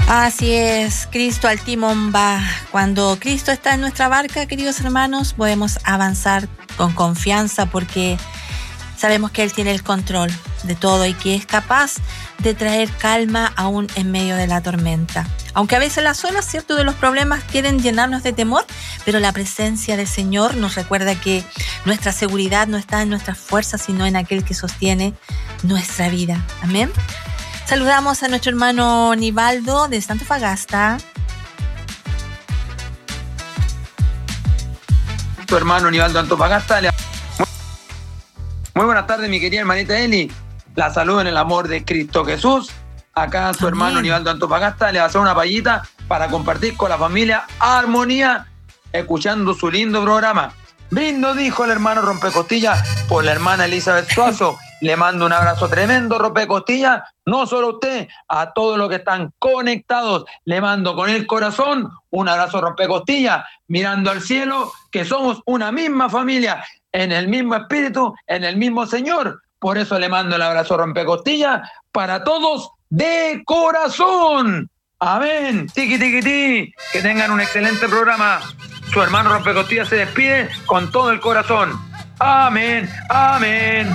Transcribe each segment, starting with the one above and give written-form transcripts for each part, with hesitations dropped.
Así es, Cristo al timón va. Cuando Cristo está en nuestra barca, queridos hermanos, podemos avanzar con confianza porque sabemos que Él tiene el control de todo y que es capaz de traer calma aún en medio de la tormenta. Aunque a veces las olas, cierto, de los problemas quieren llenarnos de temor, pero la presencia del Señor nos recuerda que nuestra seguridad no está en nuestras fuerzas, sino en aquel que sostiene nuestra vida. Amén. Saludamos a nuestro hermano Nivaldo de Antofagasta. Tu hermano Nivaldo Antofagasta. Muy buenas tardes, mi querida hermanita Eli. La saludo en el amor de Cristo Jesús. Acá su hermano Nivaldo Antofagasta le va a hacer una payita para compartir con la familia Armonía, escuchando su lindo programa. Brindo, dijo el hermano Rompecostilla, por la hermana Elizabeth Suazo. Le mando un abrazo tremendo, Rompecostilla. No solo a usted, a todos los que están conectados. Le mando con el corazón un abrazo, Rompecostilla, mirando al cielo, que somos una misma familia, en el mismo espíritu, en el mismo Señor. Por eso le mando el abrazo, Rompecostilla, para todos de corazón. Amén. Tiki, tiki, tiki. Que tengan un excelente programa. Su hermano Rompecostilla se despide con todo el corazón. Amén, amén.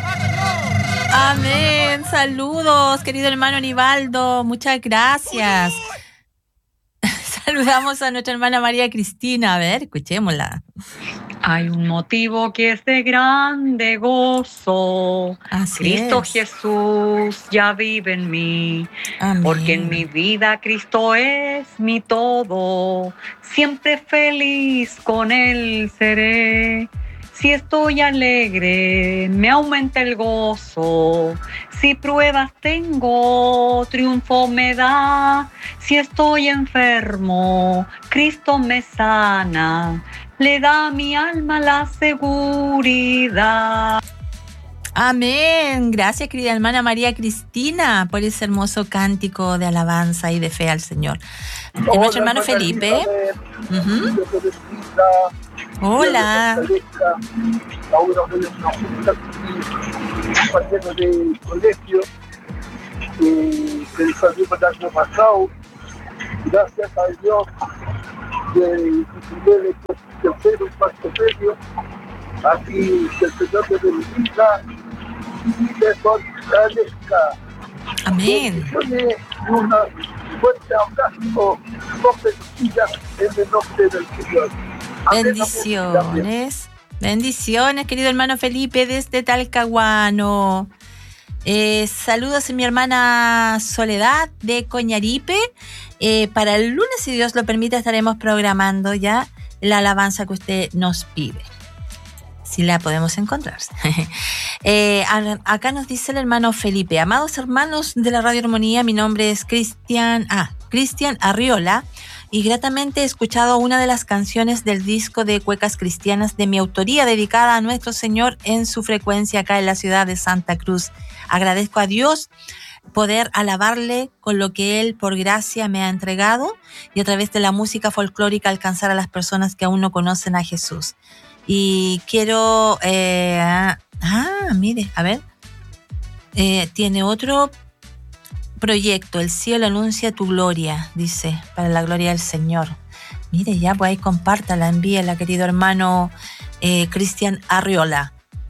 Amén. Saludos, querido hermano Nivaldo. Muchas gracias. Saludamos a nuestra hermana María Cristina. A ver, escuchémosla. Hay un motivo que es de grande gozo. Así Cristo es. Jesús ya vive en mí. Amén. Porque en mi vida Cristo es mi todo. Siempre feliz con Él seré. Si estoy alegre, me aumenta el gozo. Si pruebas tengo, triunfo me da. Si estoy enfermo, Cristo me sana. Le da a mi alma la seguridad. Amén. Gracias, querida hermana María Cristina, por ese hermoso cántico de alabanza y de fe al Señor. Nuestro hermano Felipe. Hola. A uno de los compañeros de colegio que salimos el año pasado. Gracias a Dios de nivel tercero y cuarto medio. Así que el Señor me bendiga y me fortalezca. Amén. Un fuerte abrazo, Rompecostilla, en el nombre del Señor. Bendiciones. Bendiciones, querido hermano Felipe, desde Talcahuano. Saludos a mi hermana Soledad de Coñaripe. Para el lunes, si Dios lo permite, estaremos programando ya la alabanza que usted nos pide, si la podemos encontrar. Acá nos dice el hermano Felipe: amados hermanos de la Radio Armonía, mi nombre es Cristian Arriola, y gratamente he escuchado una de las canciones del disco de cuecas cristianas de mi autoría, dedicada a nuestro Señor en su frecuencia acá en la ciudad de Santa Cruz. Agradezco a Dios poder alabarle con lo que Él por gracia me ha entregado, y a través de la música folclórica alcanzar a las personas que aún no conocen a Jesús. Y quiero... mire, a ver. Tiene otro proyecto: El cielo anuncia tu gloria, dice, para la gloria del Señor. Mire, ya, pues ahí compártala, envíela, querido hermano Cristian Arriola.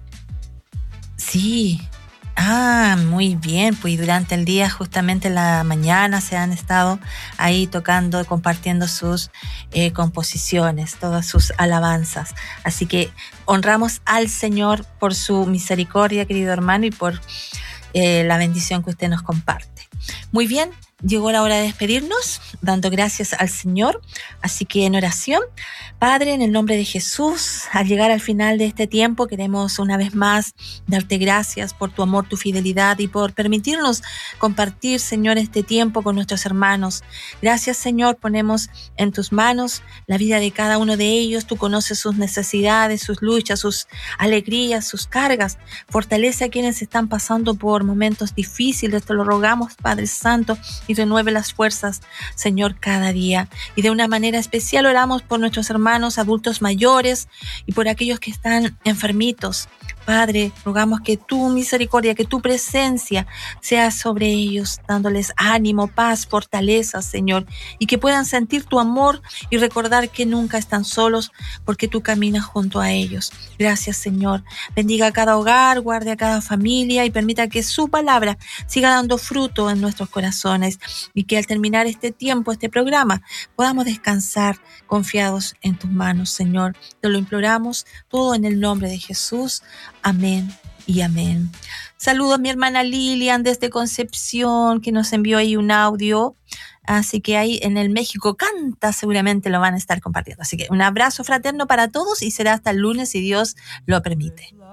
Sí. Muy bien, pues durante el día, justamente en la mañana, se han estado ahí tocando, compartiendo sus composiciones, todas sus alabanzas. Así que honramos al Señor por su misericordia, querido hermano, y por la bendición que usted nos comparte. Muy bien, llegó la hora de despedirnos, dando gracias al Señor. Así que en oración: Padre, en el nombre de Jesús, al llegar al final de este tiempo, queremos una vez más darte gracias por tu amor, tu fidelidad y por permitirnos compartir, Señor, este tiempo con nuestros hermanos. Gracias, Señor, ponemos en tus manos la vida de cada uno de ellos. Tú conoces sus necesidades, sus luchas, sus alegrías, sus cargas. Fortalece a quienes están pasando por momentos difíciles, te lo rogamos, Padre Santo, y renueve las fuerzas, Señor, cada día. Y de una manera especial oramos por nuestros hermanos adultos mayores y por aquellos que están enfermitos. Padre, rogamos que tu misericordia, que tu presencia sea sobre ellos, dándoles ánimo, paz, fortaleza, Señor, y que puedan sentir tu amor y recordar que nunca están solos porque tú caminas junto a ellos. Gracias, Señor. Bendiga a cada hogar, guarde a cada familia y permita que su palabra siga dando fruto en nuestros corazones y que al terminar este tiempo, este programa, podamos descansar confiados en tus manos, Señor. Te lo imploramos todo en el nombre de Jesús. Amén y amén. Saludos a mi hermana Lilian desde Concepción, que nos envió ahí un audio. Así que ahí en el México Canta seguramente lo van a estar compartiendo. Así que un abrazo fraterno para todos y será hasta el lunes si Dios lo permite.